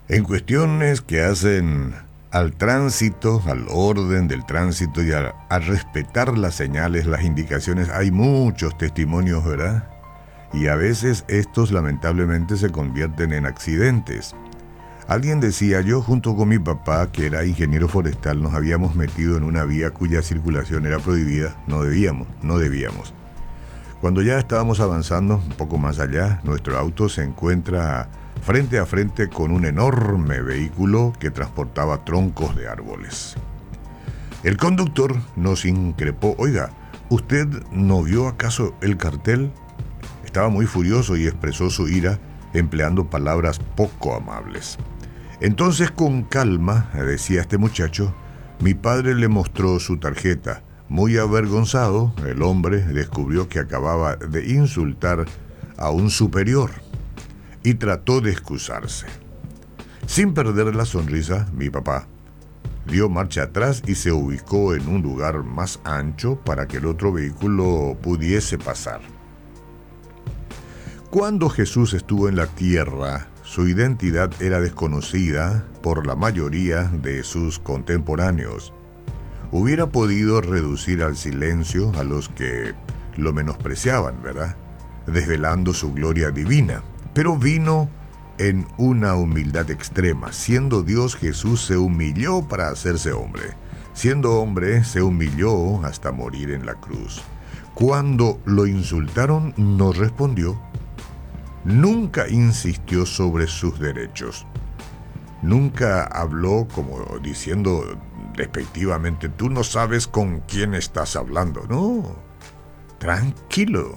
En cuestiones que hacen al tránsito, al orden del tránsito y a respetar las señales, las indicaciones, hay muchos testimonios, ¿verdad? Y a veces estos lamentablemente se convierten en accidentes. Alguien decía, yo junto con mi papá, que era ingeniero forestal, nos habíamos metido en una vía cuya circulación era prohibida. No debíamos. Cuando ya estábamos avanzando un poco más allá, nuestro auto se encuentra frente a frente con un enorme vehículo que transportaba troncos de árboles. El conductor nos increpó, oiga, ¿usted no vio acaso el cartel? Estaba muy furioso y expresó su ira empleando palabras poco amables. Entonces, con calma, decía este muchacho, mi padre le mostró su tarjeta. Muy avergonzado, el hombre descubrió que acababa de insultar a un superior y trató de excusarse. Sin perder la sonrisa, mi papá dio marcha atrás y se ubicó en un lugar más ancho para que el otro vehículo pudiese pasar. Cuando Jesús estuvo en la tierra, su identidad era desconocida por la mayoría de sus contemporáneos. Hubiera podido reducir al silencio a los que lo menospreciaban, ¿verdad? Desvelando su gloria divina. Pero vino en una humildad extrema. Siendo Dios, Jesús se humilló para hacerse hombre. Siendo hombre, se humilló hasta morir en la cruz. Cuando lo insultaron, no respondió. Nunca insistió sobre sus derechos. Nunca habló como diciendo despectivamente, tú no sabes con quién estás hablando. No, tranquilo.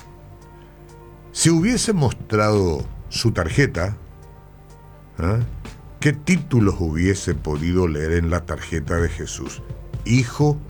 Si hubiese mostrado su tarjeta, ¿qué títulos hubiese podido leer en la tarjeta de Jesús? Hijo